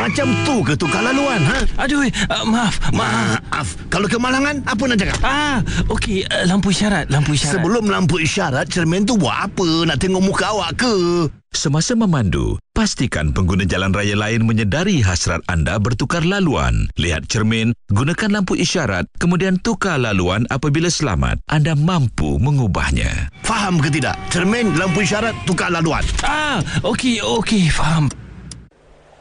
Macam tu ke tukar laluan, ha? Aduh, maaf. Maaf. Kalau kemalangan, apa nak cakap? Okey, lampu isyarat. Sebelum lampu isyarat, cermin tu buat apa? Nak tengok muka awak ke? Semasa memandu, pastikan pengguna jalan raya lain menyedari hasrat anda bertukar laluan. Lihat cermin, gunakan lampu isyarat, kemudian tukar laluan apabila selamat. Anda mampu mengubahnya. Faham ke tidak? Cermin, lampu isyarat, tukar laluan. Okey, faham.